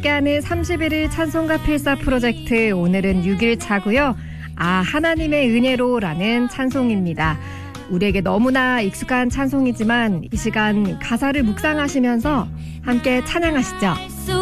함께하는 31일 찬송가 필사 프로젝트, 오늘은 6일차고요. 하나님의 은혜로라는 찬송입니다. 우리에게 너무나 익숙한 찬송이지만 이 시간 가사를 묵상하시면서 함께 찬양하시죠.